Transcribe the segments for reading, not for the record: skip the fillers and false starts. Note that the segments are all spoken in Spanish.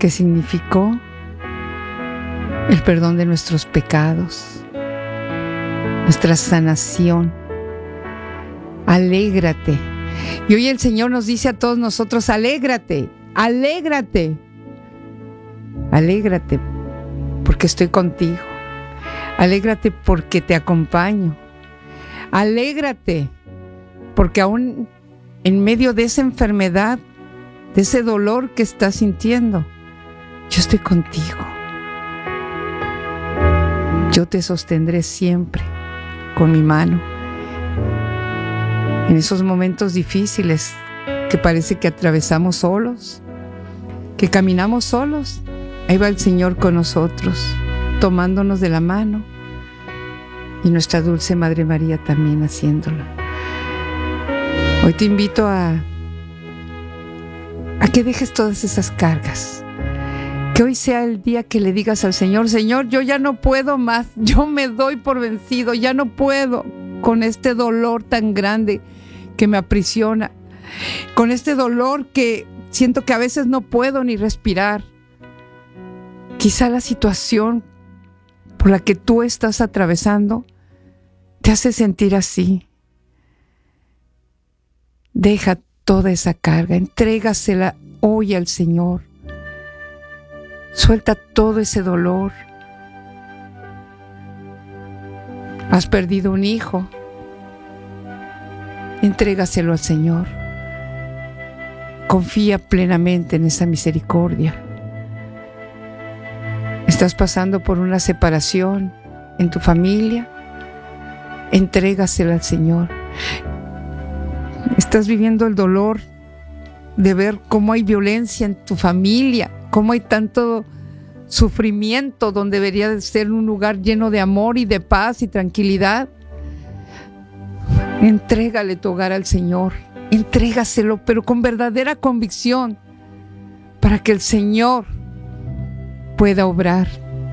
que significó el perdón de nuestros pecados, nuestra sanación. Alégrate. Y hoy el Señor nos dice a todos nosotros: alégrate, alégrate, alégrate porque estoy contigo. Alégrate porque te acompaño. Alégrate porque aún en medio de esa enfermedad, de ese dolor que estás sintiendo, yo estoy contigo. Yo te sostendré siempre con mi mano. En esos momentos difíciles que parece que atravesamos solos, que caminamos solos, ahí va el Señor con nosotros, tomándonos de la mano, y nuestra dulce Madre María también haciéndolo. Hoy te invito a que dejes todas esas cargas. Que hoy sea el día que le digas al Señor: Señor, yo ya no puedo más, yo me doy por vencido, ya no puedo con este dolor tan grande que me aprisiona, con este dolor que siento que a veces no puedo ni respirar. Quizá la situación por la que tú estás atravesando te hace sentir así. Deja toda esa carga, entrégasela hoy al Señor. Suelta todo ese dolor. Has perdido un hijo. Entrégaselo al Señor. Confía plenamente en esa misericordia. Estás pasando por una separación en tu familia. Entrégaselo al Señor. Estás viviendo el dolor de ver cómo hay violencia en tu familia, cómo hay tanto sufrimiento donde debería de ser un lugar lleno de amor y de paz y tranquilidad. Entrégale tu hogar al Señor, entrégaselo, pero con verdadera convicción, para que el Señor pueda obrar.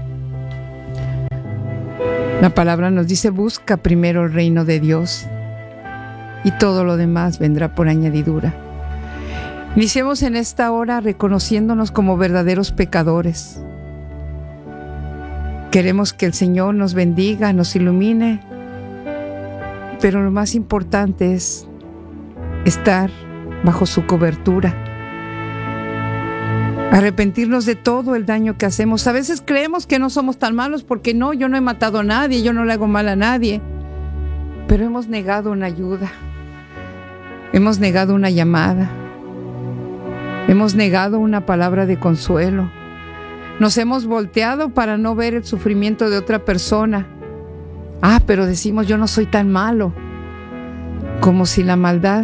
La palabra nos dice: busca primero el reino de Dios y todo lo demás vendrá por añadidura. Iniciemos en esta hora reconociéndonos como verdaderos pecadores. Queremos que el Señor nos bendiga, nos ilumine, pero lo más importante es estar bajo su cobertura. Arrepentirnos de todo el daño que hacemos. A veces creemos que no somos tan malos porque no, yo no he matado a nadie, yo no le hago mal a nadie, pero hemos negado una ayuda, hemos negado una llamada, hemos negado una palabra de consuelo. Nos hemos volteado para no ver el sufrimiento de otra persona. Pero decimos: yo no soy tan malo. Como si la maldad,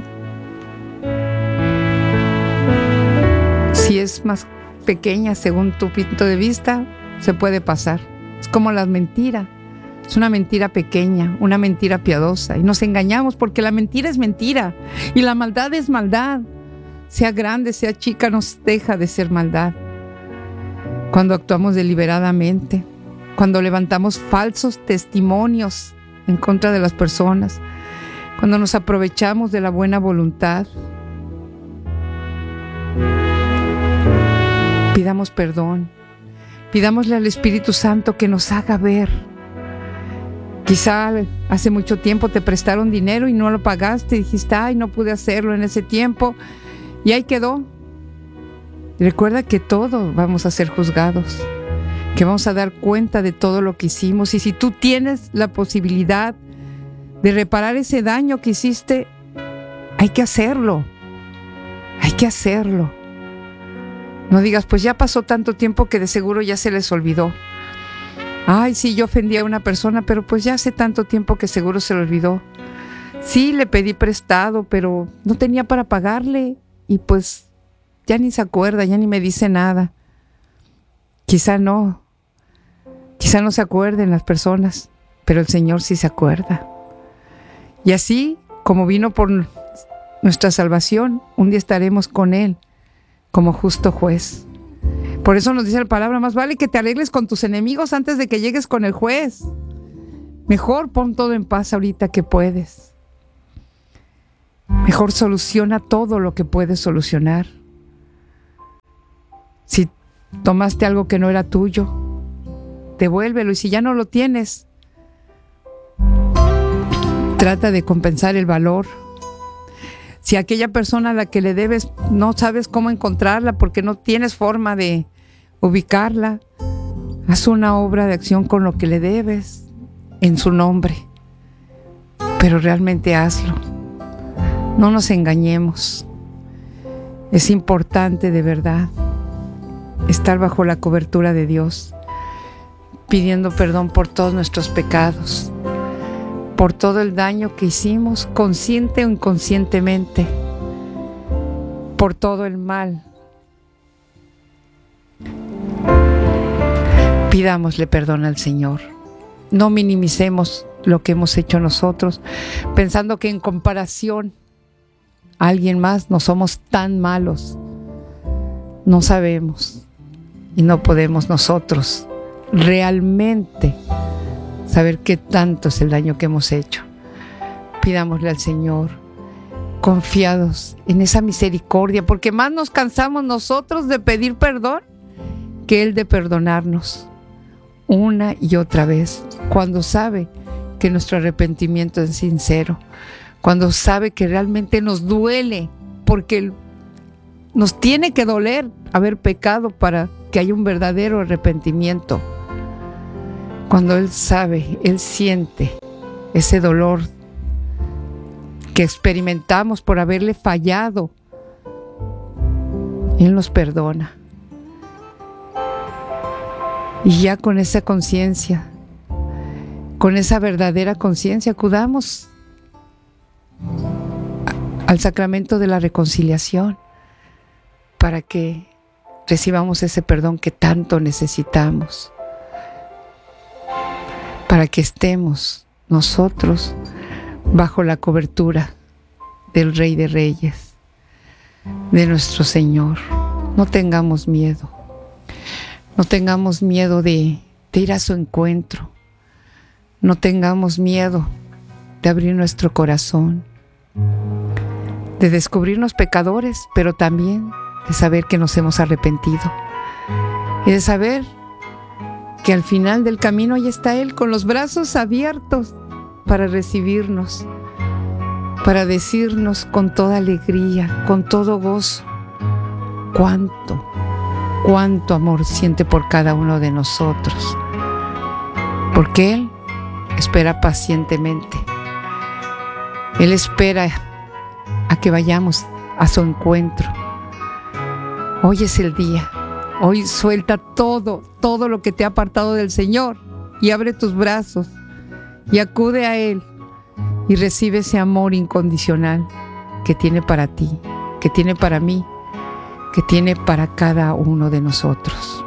si es más pequeña según tu punto de vista, se puede pasar. Es como la mentira. Es una mentira pequeña, una mentira piadosa. Y nos engañamos porque la mentira es mentira y la maldad es maldad. Sea grande, sea chica, no deja de ser maldad. Cuando actuamos deliberadamente, cuando levantamos falsos testimonios en contra de las personas, cuando nos aprovechamos de la buena voluntad, pidamos perdón, pidámosle al Espíritu Santo que nos haga ver. Quizá hace mucho tiempo te prestaron dinero y no lo pagaste, y dijiste: no pude hacerlo en ese tiempo, y ahí quedó. Recuerda que todos vamos a ser juzgados, que vamos a dar cuenta de todo lo que hicimos, y si tú tienes la posibilidad de reparar ese daño que hiciste, hay que hacerlo, hay que hacerlo. No digas: pues ya pasó tanto tiempo que de seguro ya se les olvidó. Sí, yo ofendí a una persona, pero pues ya hace tanto tiempo que seguro se le olvidó. Sí, le pedí prestado, pero no tenía para pagarle, y pues ya ni se acuerda, ya ni me dice nada. Quizá no se acuerden las personas, pero el Señor sí se acuerda. Y así como vino por nuestra salvación, un día estaremos con Él como justo juez. Por eso nos dice la palabra: más vale que te arregles con tus enemigos antes de que llegues con el juez. Mejor pon todo en paz ahorita que puedes. Mejor soluciona todo lo que puedes solucionar. Si Tomaste algo que no era tuyo, devuélvelo. Y si ya no lo tienes, trata de compensar el valor. Si aquella persona a la que le debes no sabes cómo encontrarla porque no tienes forma de ubicarla, haz una obra de acción con lo que le debes en su nombre. Pero realmente hazlo. No nos engañemos. Es importante de verdad estar bajo la cobertura de Dios, pidiendo perdón por todos nuestros pecados, por todo el daño que hicimos, consciente o inconscientemente, por todo el mal. Pidámosle perdón al Señor. No minimicemos lo que hemos hecho nosotros, pensando que en comparación a alguien más no somos tan malos. No sabemos y no podemos nosotros realmente saber qué tanto es el daño que hemos hecho. Pidámosle al Señor, confiados en esa misericordia, porque más nos cansamos nosotros de pedir perdón que Él de perdonarnos una y otra vez, cuando sabe que nuestro arrepentimiento es sincero, cuando sabe que realmente nos duele, porque nos tiene que doler haber pecado para que haya un verdadero arrepentimiento. Cuando Él sabe, Él siente ese dolor que experimentamos por haberle fallado, Él nos perdona. Y ya con esa conciencia, con esa verdadera conciencia, acudamos al sacramento de la reconciliación para que recibamos ese perdón que tanto necesitamos, para que estemos nosotros bajo la cobertura del Rey de Reyes, de nuestro Señor. No tengamos miedo. No tengamos miedo de ir a su encuentro. No tengamos miedo de abrir nuestro corazón, de descubrirnos pecadores, pero también de saber que nos hemos arrepentido y de saber que al final del camino ahí está Él con los brazos abiertos para recibirnos, para decirnos con toda alegría, con todo gozo, cuánto amor siente por cada uno de nosotros, porque Él espera pacientemente. Él espera a que vayamos a su encuentro. Hoy es el día. Hoy suelta todo lo que te ha apartado del Señor y abre tus brazos y acude a Él y recibe ese amor incondicional que tiene para ti, que tiene para mí, que tiene para cada uno de nosotros.